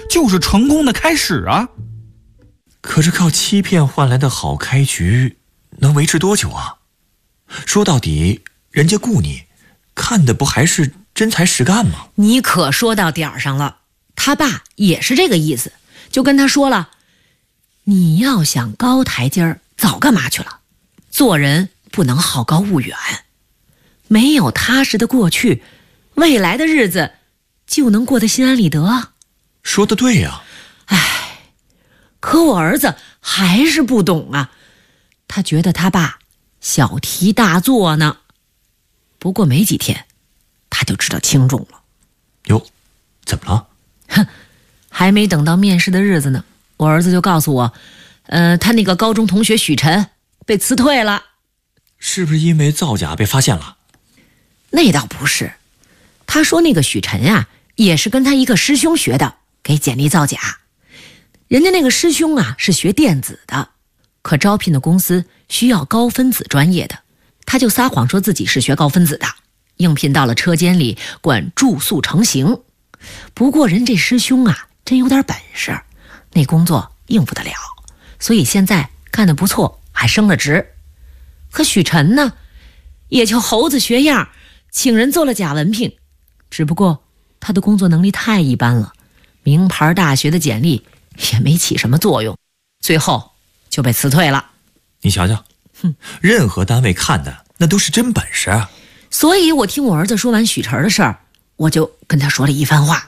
就是成功的开始啊。 可是靠欺骗换来的好开局能维持多久啊？说到底人家雇你看的不还是真才实干吗？ 你可说到点儿上了，他爸也是这个意思，就跟他说了，你要想高台阶儿早干嘛去了，做人不能好高骛远，没有踏实的过去，未来的日子就能过得心安理得。 说得对呀。 可我儿子还是不懂啊，他觉得他爸小题大做呢。不过没几天他就知道轻重了。 哟，怎么了？ 还没等到面试的日子呢，我儿子就告诉我，他那个高中同学许晨被辞退了。 是不是因为造假被发现了？ 那倒不是，他说那个许晨啊，也是跟他一个师兄学的，给简历造假。人家那个师兄啊是学电子的，可招聘的公司需要高分子专业的，他就撒谎说自己是学高分子的，应聘到了车间里管住宿成型。不过人这师兄啊真有点本事，那工作应付得了，所以现在干得不错，还升了职。可许晨呢，也就猴子学样，请人做了假文凭，只不过他的工作能力太一般了，名牌大学的简历也没起什么作用，最后就被辞退了。 你瞧瞧，任何单位看的那都是真本事啊。 所以我听我儿子说完许晨的事儿，我就跟他说了一番话。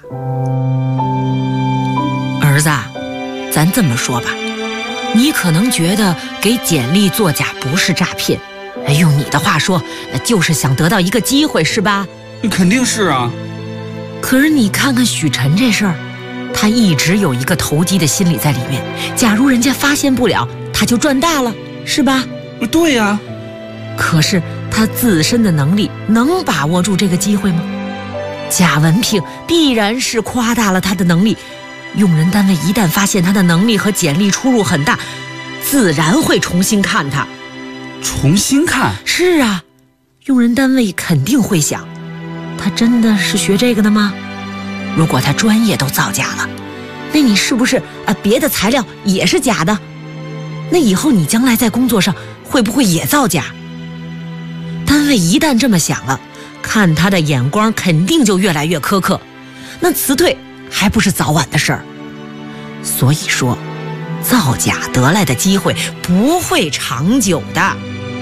儿子，咱这么说吧，你可能觉得给简历作假不是诈骗，用你的话说，就是想得到一个机会，是吧？ 肯定是啊。 可是你看看许晨这事儿，他一直有一个投机的心理在里面，假如人家发现不了，他就赚大了，是吧？ 对呀。 可是他自身的能力能把握住这个机会吗？假文凭必然是夸大了他的能力，用人单位一旦发现他的能力和简历出入很大，自然会重新看他。 重新看？ 是啊，用人单位肯定会想，他真的是学这个的吗？如果他专业都造假了，那你是不是别的材料也是假的？那以后你将来在工作上会不会也造假？单位一旦这么想了，看他的眼光肯定就越来越苛刻，那辞退还不是早晚的事儿。所以说，造假得来的机会不会长久的。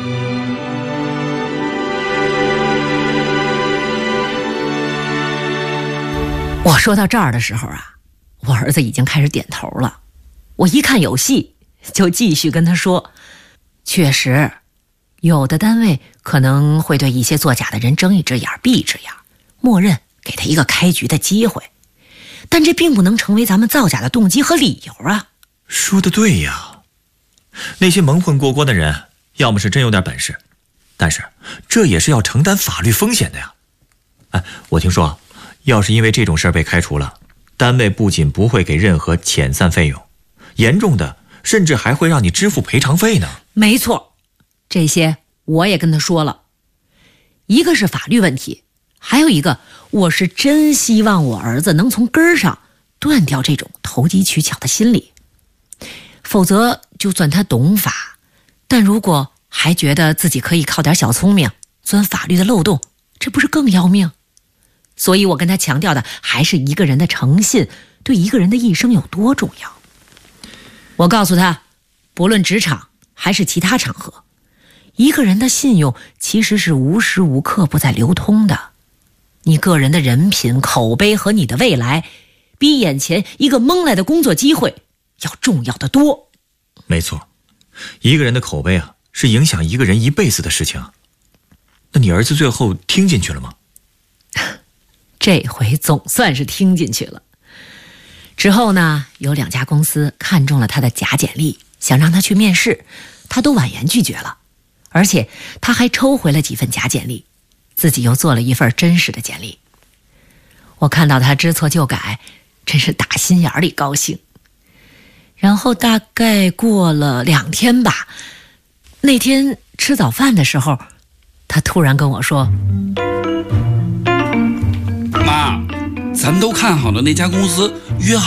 我说到这儿的时候啊，我儿子已经开始点头了。我一看有戏，就继续跟他说，确实有的单位可能会对一些作假的人睁一只眼闭一只眼，默认给他一个开局的机会，但这并不能成为咱们造假的动机和理由啊。 说得对呀，那些蒙混过关的人要么是真有点本事，但是这也是要承担法律风险的呀。我听说要是因为这种事儿被开除了，单位不仅不会给任何遣散费用，严重的甚至还会让你支付赔偿费呢。 没错，这些我也跟他说了。一个是法律问题，还有一个，我是真希望我儿子能从根儿上断掉这种投机取巧的心理。否则就算他懂法，但如果还觉得自己可以靠点小聪明钻法律的漏洞，这不是更要命？所以我跟他强调的还是一个人的诚信对一个人的一生有多重要。我告诉他，不论职场还是其他场合，一个人的信用其实是无时无刻不在流通的。你个人的人品、口碑和你的未来，比眼前一个蒙来的工作机会要重要的多。 没错，一个人的口碑啊，是影响一个人一辈子的事情。那你儿子最后听进去了吗？ 这回总算是听进去了。之后呢，有2家公司看中了他的假简历，想让他去面试，他都婉言拒绝了。而且他还抽回了几份假简历，自己又做了一份真实的简历。我看到他知错就改，真是打心眼里高兴。然后大概过了2天吧，那天吃早饭的时候，他突然跟我说， 妈，咱都看好了那家公司约好